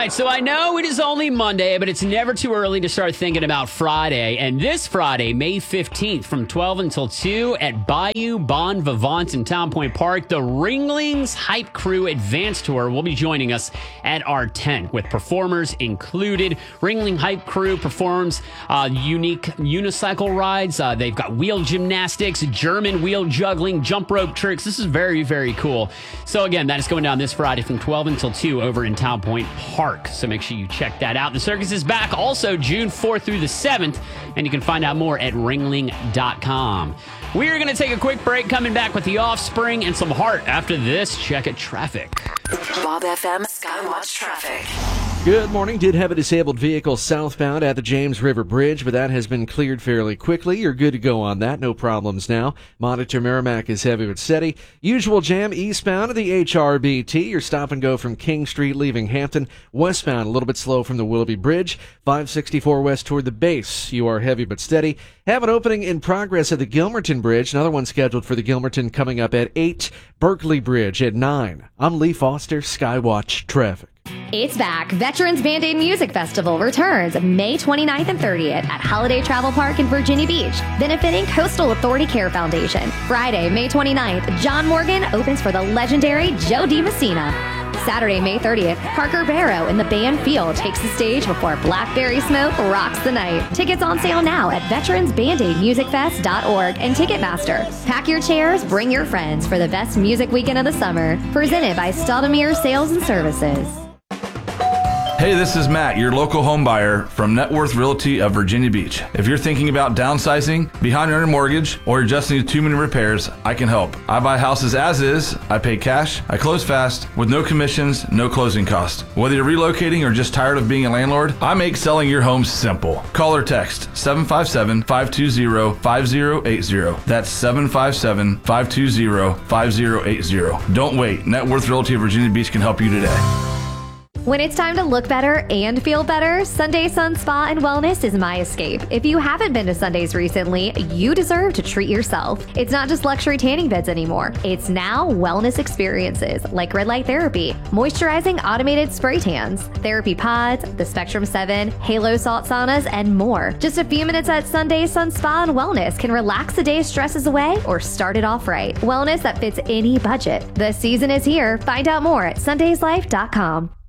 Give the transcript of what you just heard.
right, so I know it is only Monday, but it's never too early to start thinking about Friday. And this Friday, May 15th, from 12 until 2 at Bayou Bon Vivant in Town Point Park, the Ringlings Hype Crew Advance Tour will be joining us at our tent with performers included. Ringling Hype Crew performs unique unicycle rides. They've got wheel gymnastics, German wheel juggling, jump rope tricks. This is very, very cool. So again, that is going down this Friday from 12 until 2 over in Town Point Park. So make sure you check that out. The circus is back also June 4th through the 7th, and you can find out more at ringling.com. We're going to take a quick break, coming back with The Offspring and some Heart after this. Check it, traffic. Bob FM Skywatch Traffic. Good morning. Did have a disabled vehicle southbound at the James River Bridge, but that has been cleared fairly quickly. You're good to go on that. No problems now. Monitor Merrimack is heavy but steady. Usual jam eastbound of the HRBT. Your stop and go from King Street leaving Hampton. Westbound a little bit slow from the Willoughby Bridge. 564 west toward the base. You are heavy but steady. Have an opening in progress at the Gilmerton Bridge. Another one scheduled for the Gilmerton coming up at 8. Berkeley Bridge at 9. I'm Lee Foster, Skywatch Traffic. It's back. Veterans Band-Aid Music Festival returns May 29th and 30th at Holiday Travel Park in Virginia Beach, benefiting Coastal Authority Care Foundation. Friday, May 29th, John Morgan opens for the legendary Joe DiMessina. Saturday, May 30th, Parker Barrow in the band field takes the stage before Blackberry Smoke rocks the night. Tickets on sale now at veteransbandaidmusicfest.org and Ticketmaster. Pack your chairs, bring your friends for the best music weekend of the summer. Presented by Staldemir Sales and Services. Hey, this is Matt, your local home buyer from Net Worth Realty of Virginia Beach. If you're thinking about downsizing, behind on your mortgage, or you just need too many repairs, I can help. I buy houses as is, I pay cash, I close fast, with no commissions, no closing cost. Whether you're relocating or just tired of being a landlord, I make selling your home simple. Call or text 757-520-5080. That's 757-520-5080. Don't wait. Net Worth Realty of Virginia Beach can help you today. When it's time to look better and feel better, Sunday Sun Spa and Wellness is my escape. If you haven't been to Sundays recently, you deserve to treat yourself. It's not just luxury tanning beds anymore. It's now wellness experiences like red light therapy, moisturizing automated spray tans, therapy pods, the Spectrum 7, Halo salt saunas, and more. Just a few minutes at Sunday Sun Spa and Wellness can relax the day's stresses away or start it off right. Wellness that fits any budget. The season is here. Find out more at sundayslife.com.